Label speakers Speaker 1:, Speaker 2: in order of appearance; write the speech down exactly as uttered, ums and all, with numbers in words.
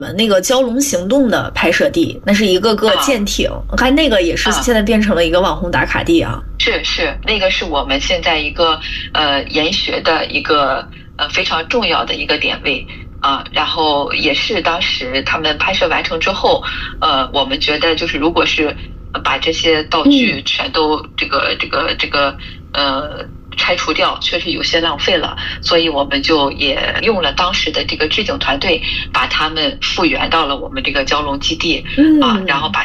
Speaker 1: 那个蛟龙行动的拍摄地，那是一个个舰艇，我看那个也是现在变成了一个网红打卡地啊。
Speaker 2: 是是，那个是我们现在一个呃研学的一个呃非常重要的一个点位啊，然后也是当时他们拍摄完成之后，呃，我们觉得就是如果是把这些道具全都这个、嗯、这个这个呃。拆除掉确实有些浪费了，所以我们就也用了当时的这个置景团队，把他们复原到了我们这个蛟龙基地、嗯、啊，然后把